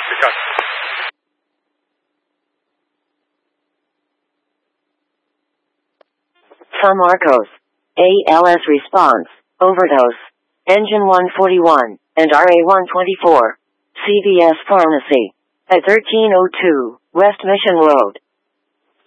Discuss. San Marcos. ALS response. Overdose. Engine 141, and RA 124. CVS Pharmacy. At 1302, West Mission Road.